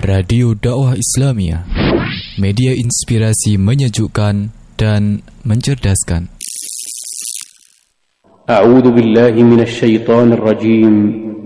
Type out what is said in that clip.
Radio Dakwah Islamiyah, media inspirasi menyejukkan dan mencerdaskan. A'udzu billahi minasy syaithanir rajim.